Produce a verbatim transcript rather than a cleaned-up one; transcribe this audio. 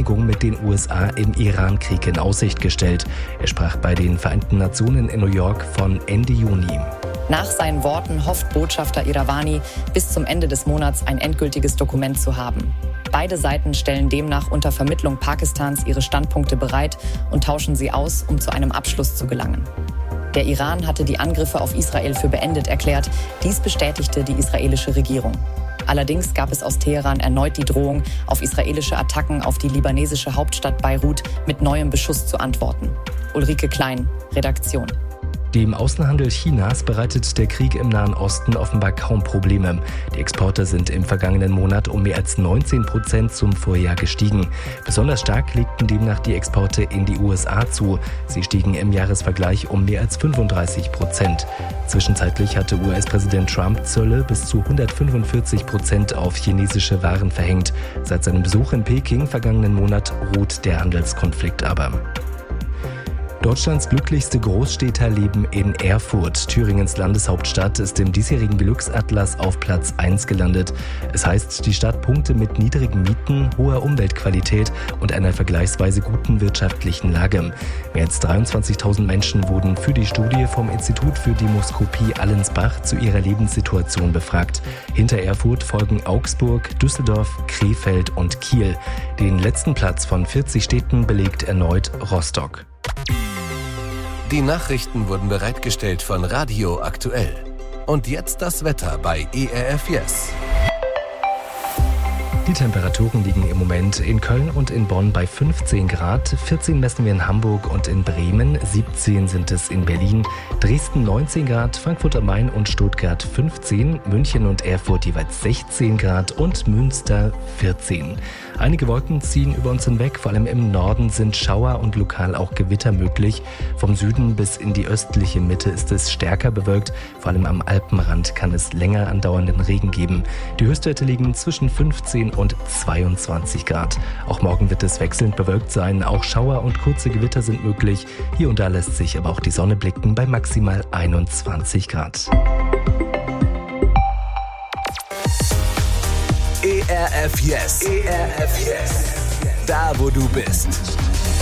Einigung mit den U S A im Iran-Krieg in Aussicht gestellt. Er sprach bei den Vereinten Nationen in New York von Ende Juni. Nach seinen Worten hofft Botschafter Iravani, bis zum Ende des Monats ein endgültiges Dokument zu haben. Beide Seiten stellen demnach unter Vermittlung Pakistans ihre Standpunkte bereit und tauschen sie aus, um zu einem Abschluss zu gelangen. Der Iran hatte die Angriffe auf Israel für beendet erklärt. Dies bestätigte die israelische Regierung. Allerdings gab es aus Teheran erneut die Drohung, auf israelische Attacken auf die libanesische Hauptstadt Beirut mit neuem Beschuss zu antworten. Ulrike Klein, Redaktion. Dem Außenhandel Chinas bereitet der Krieg im Nahen Osten offenbar kaum Probleme. Die Exporte sind im vergangenen Monat um mehr als neunzehn Prozent zum Vorjahr gestiegen. Besonders stark legten demnach die Exporte in die U S A zu. Sie stiegen im Jahresvergleich um mehr als fünfunddreißig Prozent. Zwischenzeitlich hatte U S-Präsident Trump Zölle bis zu hundertfünfundvierzig Prozent auf chinesische Waren verhängt. Seit seinem Besuch in Peking vergangenen Monat ruht der Handelskonflikt aber. Deutschlands glücklichste Großstädter leben in Erfurt. Thüringens Landeshauptstadt ist im diesjährigen Glücksatlas auf Platz eins gelandet. Es heißt, die Stadt punkte mit niedrigen Mieten, hoher Umweltqualität und einer vergleichsweise guten wirtschaftlichen Lage. Mehr als dreiundzwanzigtausend Menschen wurden für die Studie vom Institut für Demoskopie Allensbach zu ihrer Lebenssituation befragt. Hinter Erfurt folgen Augsburg, Düsseldorf, Krefeld und Kiel. Den letzten Platz von vierzig Städten belegt erneut Rostock. Die Nachrichten wurden bereitgestellt von Radio Aktuell. Und jetzt das Wetter bei E R F Yes. Die Temperaturen liegen im Moment in Köln und in Bonn bei fünfzehn Grad, vierzehn messen wir in Hamburg und in Bremen, siebzehn sind es in Berlin, Dresden neunzehn Grad, Frankfurt am Main und Stuttgart fünfzehn, München und Erfurt jeweils sechzehn Grad und Münster vierzehn. Einige Wolken ziehen über uns hinweg, vor allem im Norden sind Schauer und lokal auch Gewitter möglich. Vom Süden bis in die östliche Mitte ist es stärker bewölkt, vor allem am Alpenrand kann es länger andauernden Regen geben. Die Höchstwerte liegen zwischen fünfzehn und zweiundzwanzig Grad. Auch morgen wird es wechselnd bewölkt sein, auch Schauer und kurze Gewitter sind möglich. Hier und da lässt sich aber auch die Sonne blicken bei maximal einundzwanzig Grad. E R F Yes. E R F Yes. Da, wo du bist.